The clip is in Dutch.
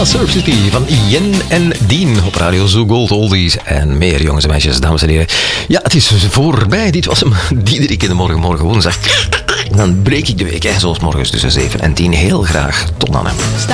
Surf City van Jen en Dien op Radio Zoo Gold Oldies en meer, jongens en meisjes, dames en heren. Ja, het is voorbij. Dit was hem. Diederik in de morgen woensdag. En dan breek ik de week, hè, zoals morgens tussen 7 en 10. Heel graag. Tot dan. Hè.